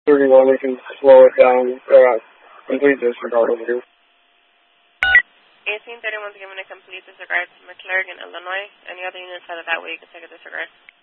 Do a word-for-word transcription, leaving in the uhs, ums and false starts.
thirty-one, we can slow it down, uh, complete disregard over here. eighteen thirty-one is given a complete disregard to McClurg in Illinois. Any other units out of that way you can take a disregard.